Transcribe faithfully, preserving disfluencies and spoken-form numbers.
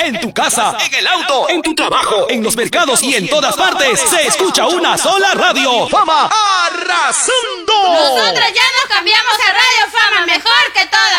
en tu casa, en el auto, en tu trabajo, en los mercados y en todas partes, se escucha una sola radio. ¡Fama arrasando! Nosotros ya nos cambiamos a Radio Fama, mejor que todas.